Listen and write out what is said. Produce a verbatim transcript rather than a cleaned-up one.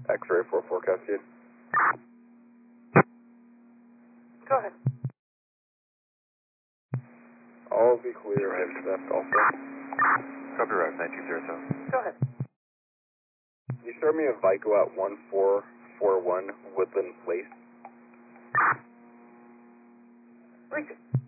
X-ray for forecast kid. Go ahead. All be clear, I have left also. Copy right, nine two zero seven. Go ahead. You start me a Vico at one four four one Woodland Place. Reach it.